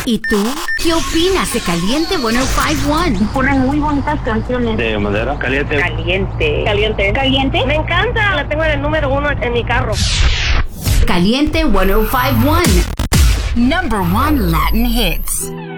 ¿Y tú? ¿Qué opinas de Caliente 105.1? Ponen muy bonitas canciones. De madera, caliente. Caliente. Caliente. Caliente. Me encanta. La tengo en el número 1 en mi carro. Caliente 105.1. Number 1 Latin hits.